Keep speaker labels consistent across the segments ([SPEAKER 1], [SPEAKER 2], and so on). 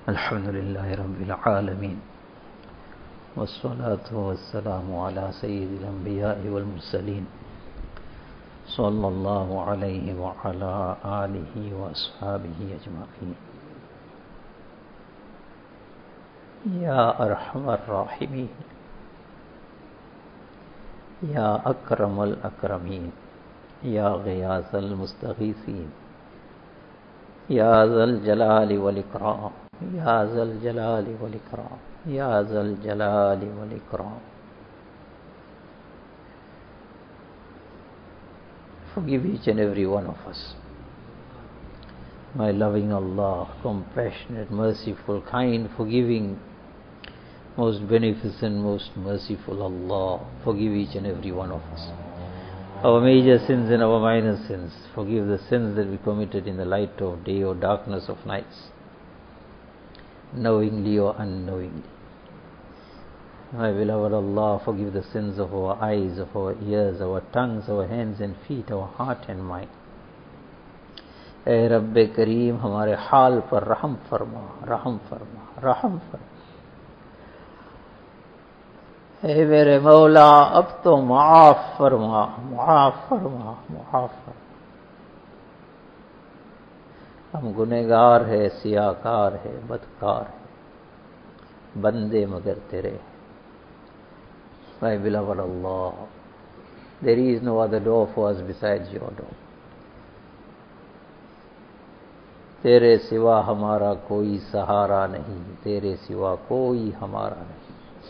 [SPEAKER 1] الحمد لله رب العالمين والصلاة والسلام على سيد الأنبياء والمرسلين صلى الله عليه وعلى آله وأصحابه أجمعين. يا أرحم الراحمين يا أكرم الأكرمين يا غياث المستغيثين يا ذا الجلال والإكرام يا ذا الجلال والإكرام يا ذا الجلال والإكرام. Forgive each and every one of us. My loving Allah, compassionate, merciful, kind, forgiving, most beneficent, most merciful Allah, forgive each and every one of us. Our major sins and our minor sins. Forgive the sins that we committed in the light of day or darkness of nights, knowingly or unknowingly. My beloved Allah, forgive the sins of our eyes, of our ears, our tongues, our hands and feet, our heart and mind. ए रब्बे करीम हमारे हाल पर रहम फरमा, रहम फरमा, रहम फरमा। ए मेरे मौला अब तो माफ फरमा, माफ फरमा, माफ फरमा। हम गुनहगार है, सियाकार है, बदकार है, बंदे मगर तेरे। My beloved Allah, there is no other door for us besides your door. तेरे सिवा हमारा कोई सहारा नहीं, तेरे सिवा कोई हमारा नहीं।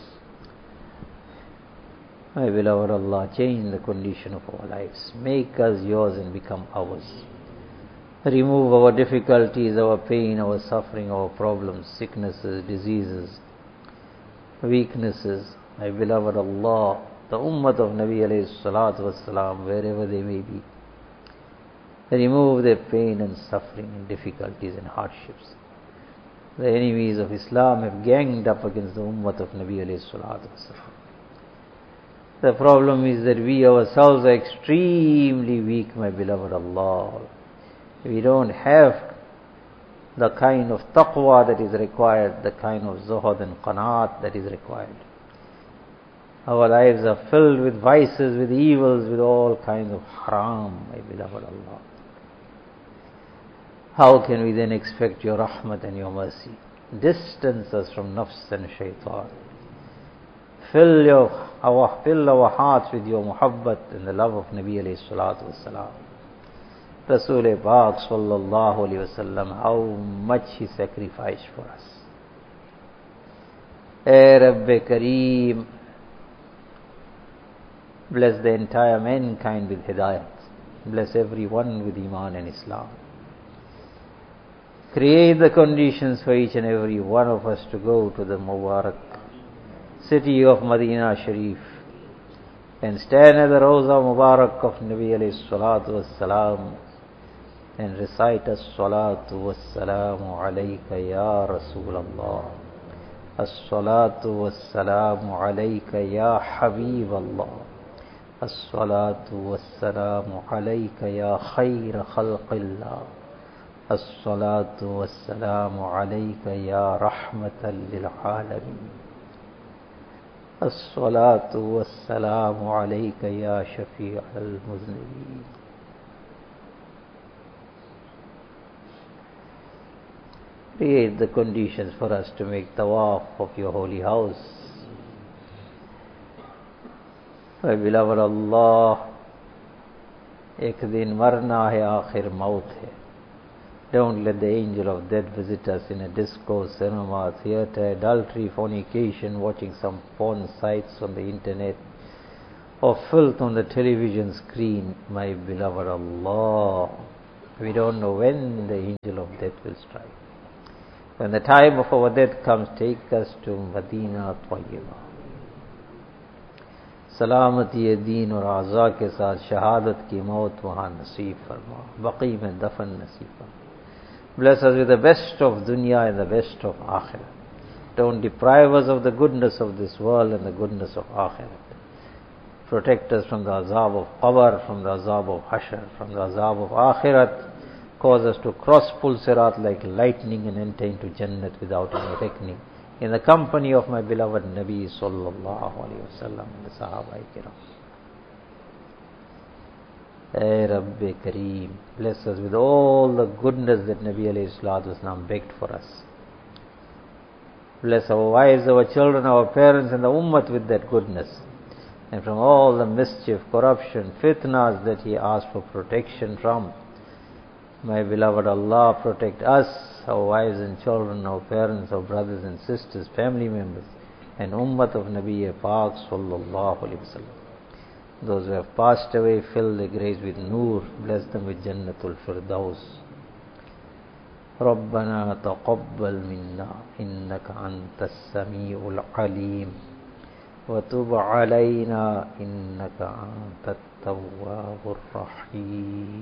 [SPEAKER 1] My beloved Allah, change the condition of our lives. Make us yours and become ours. Remove our difficulties, our pain, our suffering, our problems, sicknesses, diseases, weaknesses. My beloved Allah, the ummah of Nabi alayhi salatu wassalam, wherever they may be, remove their pain and suffering and difficulties and hardships. The enemies of Islam have ganged up against the ummah of Nabi alayhi salatu wassalam. The problem is that we ourselves are extremely weak, my beloved Allah. We don't have the kind of taqwa that is required, the kind of zuhud and qanaat that is required. Our lives are filled with vices, with evils, with all kinds of haram, my beloved Allah. How can we then expect your rahmat and your mercy? Distance us from nafs and shaitan. Fill our hearts with your muhabbat and the love of Nabi alayhi salatu wassalam. Rasul Paak sallallahu alayhi wasallam, how much he sacrificed for us. Ay Rabbi Kareem, bless the entire mankind with hidayat. Bless everyone with iman and Islam. Create the conditions for each and every one of us to go to the Mubarak city of Medina Sharif and stand at the Rawza Mubarak of Nabi alayhi salatu wassalam and recite as-salatu wassalamu alayka ya Rasulallah, as-salatu wassalamu alayka ya Habib Allah, as-salatu wassalamu alayka ya khayra khalqillah, as-salatu wassalamu alayka ya rahmatan lil alamin, as-salatu wassalamu alayka ya shafi' al-muznibin. Create the conditions for us to make tawaf of your holy house. My beloved Allah, ek din marna hai, aakhir maut hai. Don't let the angel of death visit us in a disco, cinema, theatre, adultery, fornication, watching some porn sites on the internet, or filth on the television screen. My beloved Allah, we don't know when the angel of death will strike. When the time of our death comes, take us to Medina Tayyiba. सलामती दीन और आज़ा के साथ शहादत की मौत वहाँ नसीब फरमा, बक़ी में दफन नसीब फरमा. Bless us with the best of dunya and the best of akhirat. Don't deprive us of the goodness of this world and the goodness of akhirat. Protect us from the azab of qabr, from the azab of hashr, from the azab of akhirat, Cause us to cross Pul-Sirat like lightning and enter into Jannat without any reckoning, in the company of my beloved Nabi sallallahu alayhi wa sallam and the Sahaba Kiram. Ay Rabbi Kareem, bless us with all the goodness that Nabi alayhi salatu wasalam begged for us. Bless our wives, our children, our parents and the ummah with that goodness. And from all the mischief, corruption, fitnas that he asked for protection from. My beloved Allah, protect us, our wives and children, our parents, our brothers and sisters, family members, and ummah of Nabi Pak sallallahu alayhi wa sallam. Those who have passed away, fill their graves with Noor, bless them with Jannatul Firdaus. ربنا تقبل منا إنك أنت السميع العليم وتب علينا إنك أنت التواب الرحيم.